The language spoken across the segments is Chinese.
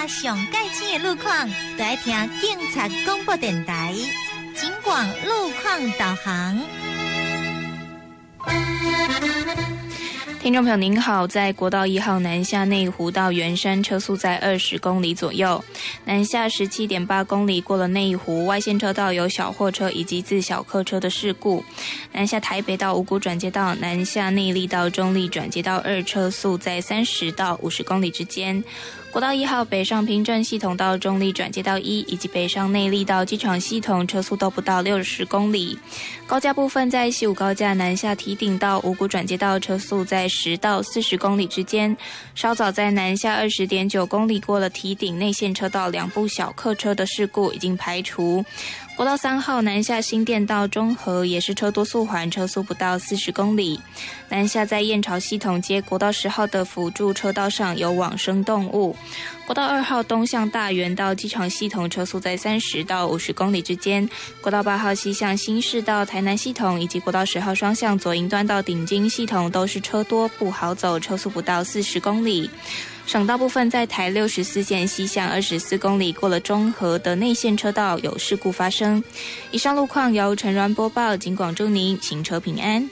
上盖醒的路况，就要听警察广播电台警广路况导航。 听众朋友您好，在国道1号南下内湖到圆山车速在20公里左右，南下17.8公里过了内湖，外线车道有小货车以及自小客车的事故。南下台北到五股转接道，南下内壢到中壢转接道2车速在30到50公里之间。国道1号北上平镇系统到中壢转接道1，以及北上内壢到机场系统车速都不到60公里。高架部分在西武高架南下堤顶到五股转接道车速在10到40公里之间。稍早在南下20.9公里过了堤顶内线车道2部小客车的事故已经排除。国道3号南下新店到中和也是车多速缓，车速不到40公里。南下在燕巢系统街国道10号的辅助车道上有往生动物。国道2号东向大园到机场系统车速在30到50公里之间。国道8号西向新市到台南系统以及国道10号双向左营端到顶金系统都是车多不好走，车速不到40公里。省道部分在台64线西向24公里过了中和的内线车道有事故发生。以上路况由陈鸾播报，警广祝您行车平安。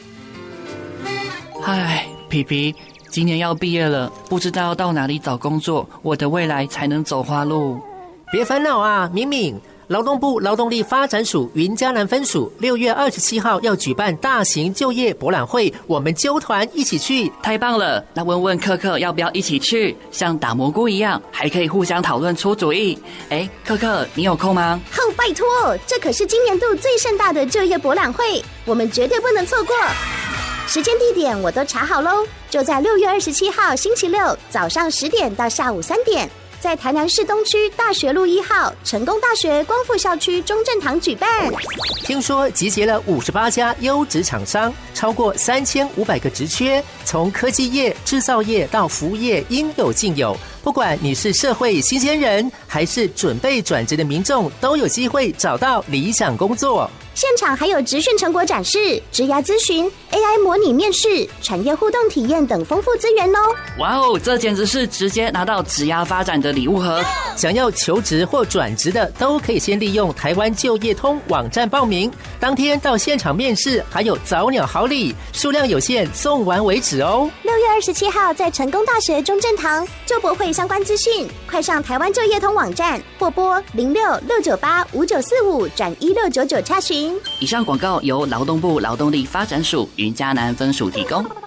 嗨，皮皮，今年要毕业了，不知道到哪里找工作，我的未来才能走花路。 别烦恼啊，敏敏。劳动部劳动力发展署云嘉南分署6月27号要举办大型就业博览会，我们纠团一起去。 太棒了，那问问克克要不要一起去，像打蘑菇一样，还可以互相讨论出主意。克克，你有空吗？ 拜托，这可是今年度最盛大的就业博览会，我们绝对不能错过。时间地点我都查好咯，就在6月27号星期六早上10点到下午3点，在台南市东区大学路1号成功大学光复校区中正堂举办。 听说集结了58家优质厂商，超过3500个职缺，从科技业、制造业到服务业应有尽有。不管你是社会新鲜人，还是准备转职的民众，都有机会找到理想工作。 现场还有职训成果展示、职涯咨询、AI 模拟面试、产业互动体验等丰富资源哦！ 哇哦，这简直是直接拿到职涯发展的礼物盒。 想要求职或转职的，都可以先利用台湾就业通网站报名，当天到现场面试，还有早鸟好礼，数量有限，送完为止哦。 6月27号在成功大学中正堂就博会相关资讯，快上台湾就业通网站或拨06-698-5945-1699查询。 以上广告由劳动部劳动力发展署云嘉南分署提供。